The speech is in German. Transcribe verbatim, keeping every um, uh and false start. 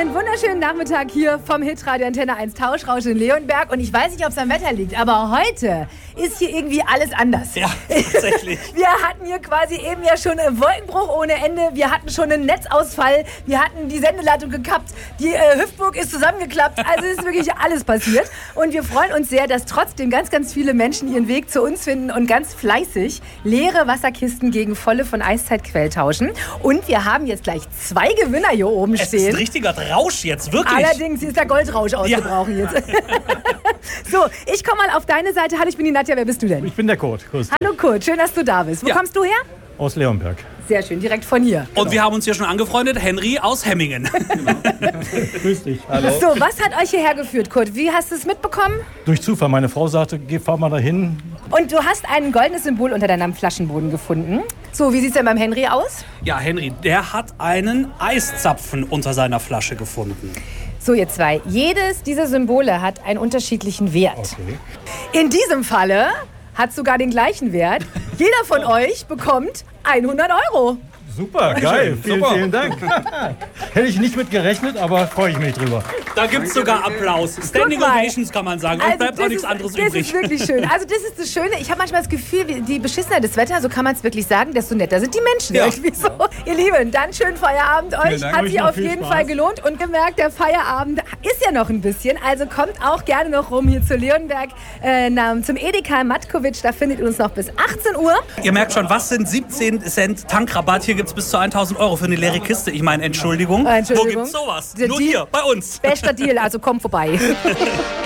Einen wunderschönen Nachmittag hier vom Hitradio Antenne eins Tauschrausch in Leonberg. Und ich weiß nicht, ob es am Wetter liegt, aber heute ist hier irgendwie alles anders. Ja, tatsächlich. Wir hatten hier quasi eben ja schon einen Wolkenbruch ohne Ende. Wir hatten schon einen Netzausfall. Wir hatten die Sendeleitung gekappt. Die äh, Hüftburg ist zusammengeklappt. Also es ist wirklich alles passiert. Und wir freuen uns sehr, dass trotzdem ganz, ganz viele Menschen ihren Weg zu uns finden und ganz fleißig leere Wasserkisten gegen volle von Eiszeitquell tauschen. Und wir haben jetzt gleich zwei Gewinner hier oben Es stehen. ist ein richtiger Rausch jetzt, wirklich. Allerdings, hier ist der Goldrausch ausgebrochen Ja. jetzt. So, ich komme mal auf deine Seite. Hallo, ich bin die Nadja. Wer bist du denn? Ich bin der Kurt. Grüß dich. Hallo Kurt, schön, dass du da bist. Wo Ja. kommst du her? Aus Leonberg. Sehr schön, direkt von hier. Und wir haben uns hier schon angefreundet, Henry aus Hemmingen. Grüß dich. Hallo. So, was hat euch hierher geführt, Kurt? Wie hast du es mitbekommen? Durch Zufall. Meine Frau sagte, geh, fahr mal dahin. Und du hast ein goldenes Symbol unter deinem Flaschenboden gefunden. So, wie sieht es denn beim Henry aus? Ja, Henry, der hat einen Eiszapfen unter seiner Flasche gefunden. So, ihr zwei. Jedes dieser Symbole hat einen unterschiedlichen Wert. Okay. In diesem Falle hat sogar den gleichen Wert. Jeder von euch bekommt hundert Euro. Super, geil. Vielen, Super. vielen Dank. Hätte ich nicht mit gerechnet, aber freue ich mich drüber. Da gibt es sogar Applaus. Standing Guck mal. Ovations kann man sagen. Und bleibt auch das nichts ist, anderes das übrig. ist wirklich schön. Also das ist das Schöne. Ich habe manchmal das Gefühl, wie- die beschissener das Wetter, so kann man es wirklich sagen, desto netter sind die Menschen Ja. irgendwie so. Ihr Lieben, dann schönen Feierabend euch. Dank. Hat Euch sich noch auf viel jeden Spaß. Fall gelohnt. Und gemerkt, der Feierabend ist ja noch ein bisschen. Also kommt auch gerne noch rum hier zu Leonberg äh, na, zum Edeka Matkovic. Da findet ihr uns noch bis achtzehn Uhr. Ihr merkt schon, was sind siebzehn Cent Tankrabatt? Hier gibt es bis zu tausend Euro für eine leere Kiste. Ich meine, Entschuldigung. Äh, Entschuldigung. Wo gibt's sowas? Der Nur Deal- hier, bei uns. Bester Deal, also kommt vorbei.